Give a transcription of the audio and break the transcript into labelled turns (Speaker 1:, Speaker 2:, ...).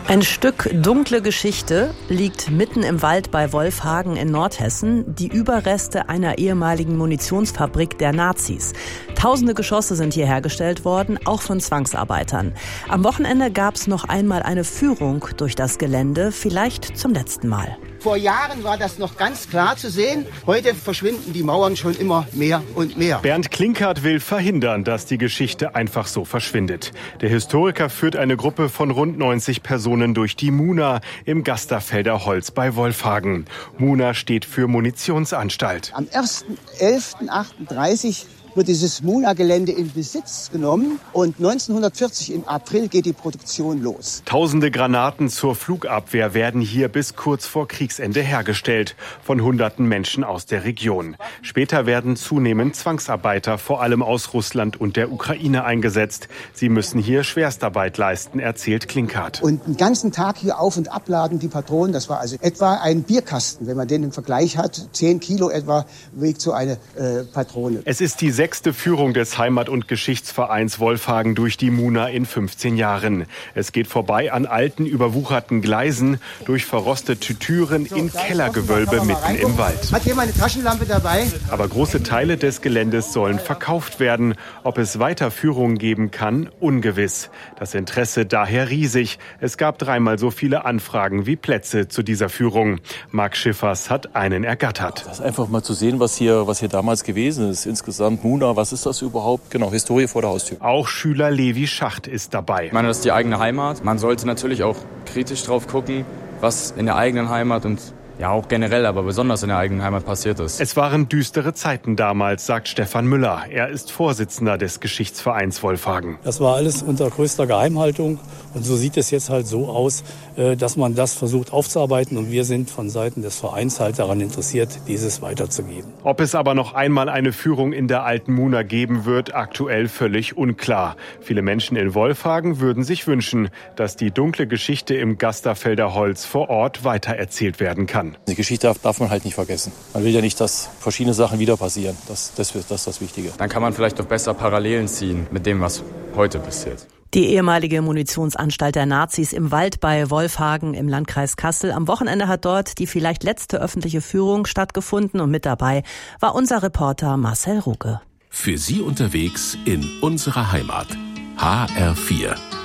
Speaker 1: Ein Stück dunkle Geschichte liegt mitten im Wald bei Wolfhagen in Nordhessen, die Überreste einer ehemaligen Munitionsfabrik der Nazis. Tausende Geschosse sind hier hergestellt worden, auch von Zwangsarbeitern. Am Wochenende gab es noch einmal eine Führung durch das Gelände, vielleicht zum letzten Mal.
Speaker 2: Vor Jahren war das noch ganz klar zu sehen. Heute verschwinden die Mauern schon immer mehr und mehr.
Speaker 3: Bernd Klinkert will verhindern, dass die Geschichte einfach so verschwindet. Der Historiker führt eine Gruppe von rund 90 Personen durch die Muna im Gasterfelder Holz bei Wolfhagen. Muna steht für Munitionsanstalt.
Speaker 2: Am 1.11.38 wird dieses Muna-Gelände in Besitz genommen und 1940 im April geht die Produktion los.
Speaker 3: Tausende Granaten zur Flugabwehr werden hier bis kurz vor Kriegsende hergestellt, von hunderten Menschen aus der Region. Später werden zunehmend Zwangsarbeiter, vor allem aus Russland und der Ukraine, eingesetzt. Sie müssen hier Schwerstarbeit leisten, erzählt Klinkert.
Speaker 2: Und einen ganzen Tag hier auf- und abladen die Patronen, das war also etwa ein Bierkasten, wenn man den im Vergleich hat. 10 Kilo etwa wiegt so eine Patrone.
Speaker 3: Es ist die 6. Führung des Heimat- und Geschichtsvereins Wolfhagen durch die Muna in 15 Jahren. Es geht vorbei an alten, überwucherten Gleisen, durch verrostete Türen in Kellergewölbe mitten im Wald.
Speaker 2: Hat jemand eine Taschenlampe dabei?
Speaker 3: Aber große Teile des Geländes sollen verkauft werden. Ob es weiter Führungen geben kann, ungewiss. Das Interesse daher riesig. Es gab 3-mal so viele Anfragen wie Plätze zu dieser Führung. Marc Schiffers hat einen ergattert.
Speaker 4: Das ist einfach mal zu sehen, was hier damals gewesen ist. Insgesamt Muna, was ist das überhaupt? Genau, Historie vor der Haustür.
Speaker 3: Auch Schüler Levi Schacht ist dabei.
Speaker 5: Ich meine, das ist die eigene Heimat. Man sollte natürlich auch kritisch drauf gucken, was in der eigenen Heimat und ja auch generell, aber besonders in der eigenen Heimat passiert ist.
Speaker 3: Es waren düstere Zeiten damals, sagt Stefan Müller. Er ist Vorsitzender des Geschichtsvereins Wolfhagen.
Speaker 6: Das war alles unter größter Geheimhaltung und so sieht es jetzt halt so aus, dass man das versucht aufzuarbeiten und wir sind von Seiten des Vereins halt daran interessiert, dieses weiterzugeben.
Speaker 3: Ob es aber noch einmal eine Führung in der alten Muna geben wird, aktuell völlig unklar. Viele Menschen in Wolfhagen würden sich wünschen, dass die dunkle Geschichte im Gasterfelder Holz vor Ort weitererzählt werden kann.
Speaker 4: Die Geschichte darf man halt nicht vergessen. Man will ja nicht, dass verschiedene Sachen wieder passieren. Das ist das Wichtige.
Speaker 5: Dann kann man vielleicht doch besser Parallelen ziehen mit dem, was heute passiert.
Speaker 1: Die ehemalige Munitionsanstalt der Nazis im Wald bei Wolfhagen im Landkreis Kassel. Am Wochenende hat dort die vielleicht letzte öffentliche Führung stattgefunden und mit dabei war unser Reporter Marcel Ruge.
Speaker 7: Für Sie unterwegs in unserer Heimat. HR4.